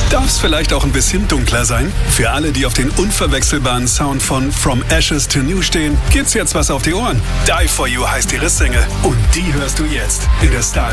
Darf es vielleicht auch ein bisschen dunkler sein? Für alle, die auf den unverwechselbaren Sound von From Ashes to New stehen, gibt's jetzt was auf die Ohren. Die For You heißt ihre Single und die hörst du jetzt in der Style